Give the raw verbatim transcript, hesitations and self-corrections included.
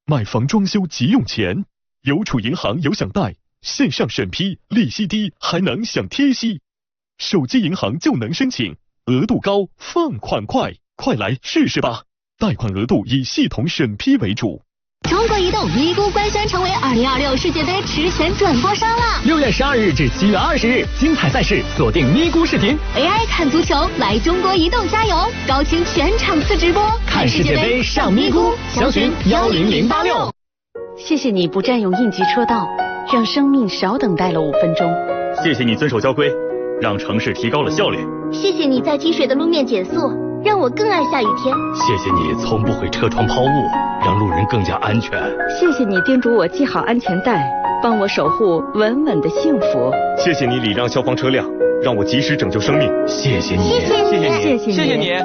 买房装修急用钱，邮储银行有享贷，线上审批，利息低，还能享贴息。手机银行就能申请，额度高，放款快，快来试试吧！贷款额度以系统审批为主。 中国移动咪咕官宣成为二零二六世界杯实权转播商了。 六月十二日至七月二十日，精彩赛事锁定咪咕视频 ，A I 看足球，来中国移动加油！高清全场次直播， 看世界杯上咪咕，详询幺零零八六。 谢谢你不占用应急车道，让生命少等待了五分钟。 谢谢你遵守交规，让城市提高了效率。 谢谢你在积水的路面减速，让我更爱下雨天。 谢谢你从不会车窗抛物，让路人更加安全。 谢谢你叮嘱我系好安全带，帮我守护稳稳的幸福。 谢谢你礼让消防车辆，让我及时拯救生命。 谢谢你， 谢谢你， 谢谢你， 谢谢你。